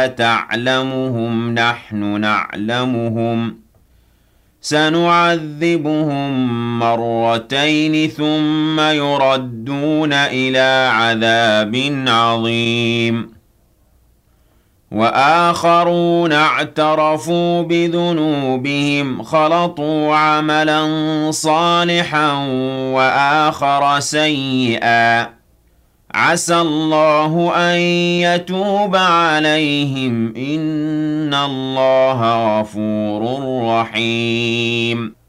تعلمهم نحن نعلمهم سنعذبهم مرتين ثم يردون إلى عذاب عظيم وآخرون اعترفوا بذنوبهم خلطوا عملا صالحا وآخر سيئا عسى الله أن يتوب عليهم إن الله غفور رحيم